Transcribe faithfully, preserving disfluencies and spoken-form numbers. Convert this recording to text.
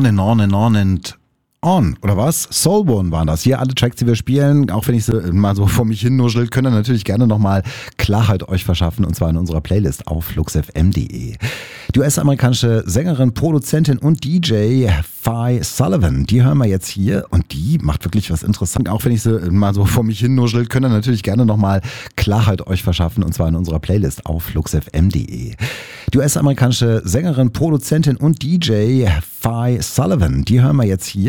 On and On and On and On, oder was? Soulborn waren das. Hier alle Tracks, die wir spielen, auch wenn ich sie mal so vor mich hin nuschel, könnt ihr natürlich gerne nochmal Klarheit euch verschaffen, und zwar in unserer Playlist auf fluxfm punkt de. Die U S-amerikanische Sängerin, Produzentin und D J Phi Sullivan, die hören wir jetzt hier, und die macht wirklich was Interessantes. Auch wenn ich sie mal so vor mich hin nuschel, könnt ihr natürlich gerne nochmal Klarheit euch verschaffen, und zwar in unserer Playlist auf fluxfm punkt de. Die U S-amerikanische Sängerin, Produzentin und D J Phi Sullivan, die hören wir jetzt hier.